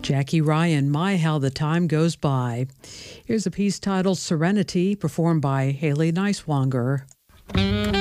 Jackie Ryan, My How the Time Goes By. Here's a piece titled Serenity, performed by Haley Neiswanger.